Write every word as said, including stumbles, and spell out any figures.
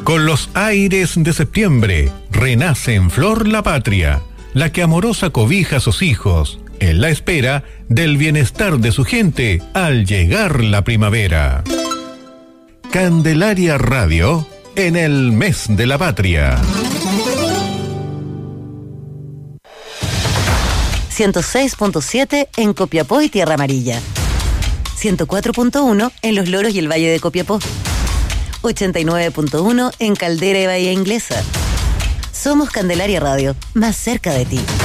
Con los aires de septiembre, renace en flor la patria, la que amorosa cobija a sus hijos, en la espera del bienestar de su gente al llegar la primavera. Candelaria Radio, en el mes de la patria. ciento seis punto siete en Copiapó y Tierra Amarilla. ciento cuatro punto uno en Los Loros y el Valle de Copiapó. ochenta y nueve punto uno en Caldera y Bahía Inglesa. Somos Candelaria Radio, más cerca de ti.